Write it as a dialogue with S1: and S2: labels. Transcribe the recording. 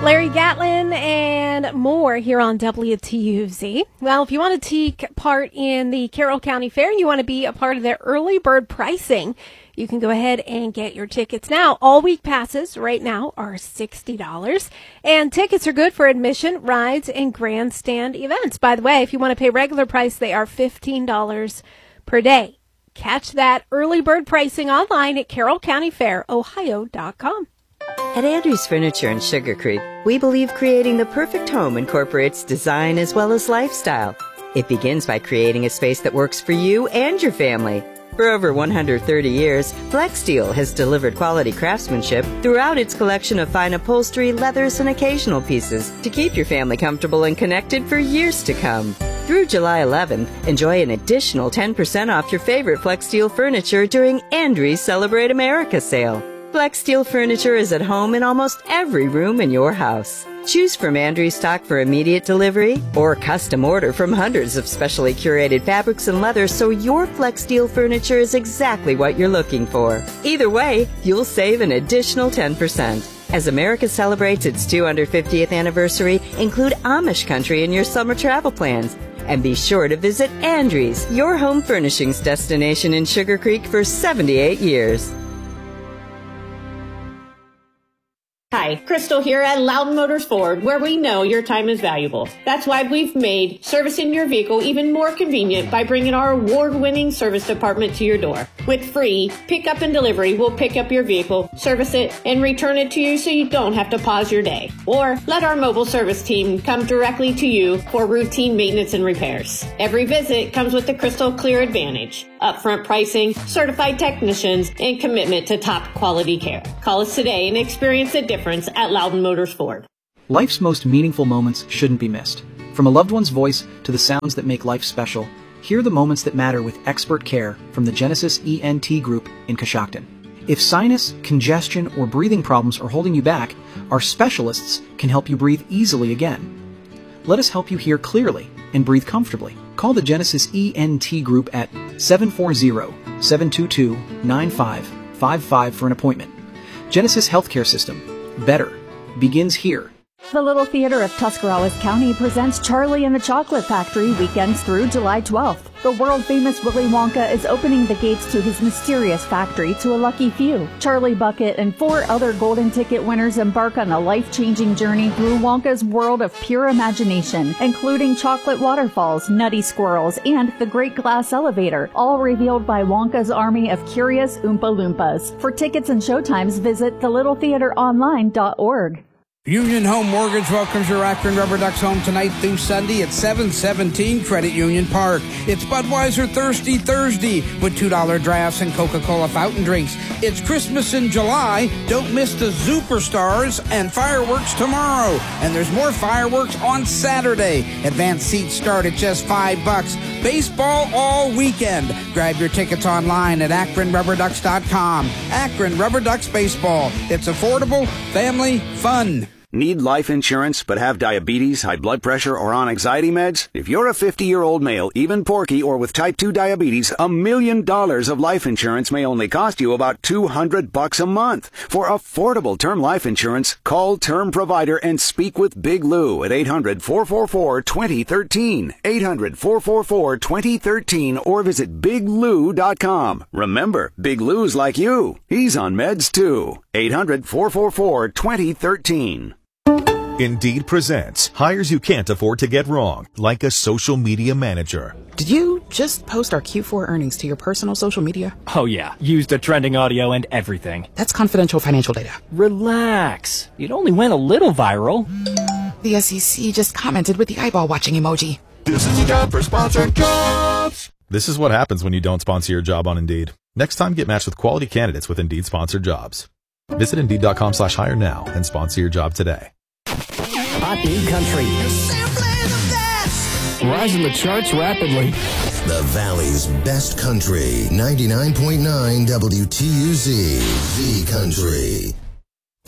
S1: Larry Gatlin and more here on WTUZ. Well, if you want to take part in the Carroll County Fair, you want to be a part of their early bird pricing, you can go ahead and get your tickets now. All week passes right now are $60, and tickets are good for admission, rides, and grandstand events. By the way, if you want to pay regular price, they are $15 per day. Catch that early bird pricing online at carrollcountyfairohio.com.
S2: At Andrews Furniture in Sugar Creek, we believe creating the perfect home incorporates design as well as lifestyle. It begins by creating a space that works for you and your family. For over 130 years, FlexSteel has delivered quality craftsmanship throughout its collection of fine upholstery, leathers, and occasional pieces to keep your family comfortable and connected for years to come. Through July 11th, enjoy an additional 10% off your favorite FlexSteel furniture during Andrews Celebrate America sale. FlexSteel furniture is at home in almost every room in your house. Choose from Andrews stock for immediate delivery or custom order from hundreds of specially curated fabrics and leathers so your FlexSteel furniture is exactly what you're looking for. Either way, you'll save an additional 10%. As America celebrates its 250th anniversary, include Amish country in your summer travel plans. And be sure to visit Andrews, your home furnishings destination in Sugar Creek for 78 years.
S3: Hi, Crystal here at Loudon Motors Ford, where we know your time is valuable. That's why we've made servicing your vehicle even more convenient by bringing our award-winning service department to your door. With free pickup and delivery, we'll pick up your vehicle, service it, and return it to you so you don't have to pause your day. Or let our mobile service team come directly to you for routine maintenance and repairs. Every visit comes with the Crystal Clear Advantage, upfront pricing, certified technicians, and commitment to top quality care. Call us today and experience the difference at Loudon Motors Ford.
S4: Life's most meaningful moments shouldn't be missed. From a loved one's voice to the sounds that make life special, hear the moments that matter with expert care from the Genesis ENT Group in Coshocton. If sinus, congestion, or breathing problems are holding you back, our specialists can help you breathe easily again. Let us help you hear clearly and breathe comfortably. Call the Genesis ENT Group at 740-722-9555 for an appointment. Genesis Healthcare System. Better begins here.
S5: The Little Theater of Tuscarawas County presents Charlie and the Chocolate Factory weekends through July 12th. The world-famous Willy Wonka is opening the gates to his mysterious factory to a lucky few. Charlie Bucket and 4 other golden ticket winners embark on a life-changing journey through Wonka's world of pure imagination, including chocolate waterfalls, nutty squirrels, and the Great Glass Elevator, all revealed by Wonka's army of curious Oompa Loompas. For tickets and showtimes, visit thelittletheateronline.org.
S6: Union Home Mortgage welcomes your Akron Rubber Ducks home tonight through Sunday at 717 Credit Union Park. It's Budweiser Thirsty Thursday with $2 drafts and Coca-Cola fountain drinks. It's Christmas in July. Don't miss the Superstars and fireworks tomorrow. And there's more fireworks on Saturday. Advanced seats start at just $5. Baseball all weekend. Grab your tickets online at AkronRubberDucks.com. Akron Rubber Ducks Baseball. It's affordable, family, fun.
S7: Need life insurance but have diabetes, high blood pressure, or on anxiety meds? If you're a 50-year-old male, even porky, or with type 2 diabetes, $1 million of life insurance may only cost you about $200 a month. For affordable term life insurance, call Term Provider and speak with Big Lou at 800-444-2013, 800-444-2013, or visit biglou.com. Remember, Big Lou's like you. He's on meds too. 800-444-2013.
S8: Indeed presents hires you can't afford to get wrong, like a social media manager.
S9: Did you just post our Q4 earnings to your personal social media?
S10: Oh yeah, used the trending audio and everything.
S9: That's confidential financial data.
S10: Relax. It only went a little viral.
S9: The SEC just commented with the eyeball watching emoji.
S8: This is a job for sponsored jobs. This is what happens when you don't sponsor your job on Indeed. Next time, get matched with quality candidates with Indeed sponsored jobs. Visit Indeed.com/hire now and sponsor your job today.
S11: Hot New Country. Rising the charts rapidly.
S12: The Valley's best country. 99.9 WTUZ. The Country.